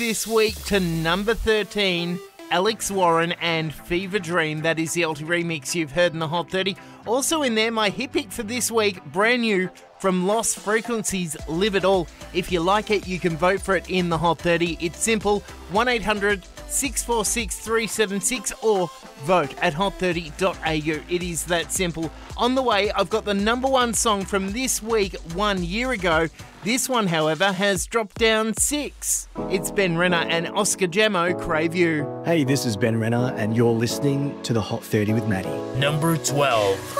This week to number 13, Alex Warren and Fever Dream. That is the Alti remix you've heard in the Hot 30. Also in there, my hit pick for this week, brand new from Lost Frequencies, Live It All. If you like it, you can vote for it in the Hot 30. It's simple, 1-800-646-376 or vote at hot30.au. It is that simple. On the way, I've got the number one song from this week 1 year ago. This one, however, has dropped down 6. It's Ben Renner and Oscar Jammo, Crave You. Hey, this is Ben Renner and you're listening to the Hot 30 with Maddie. Number 12.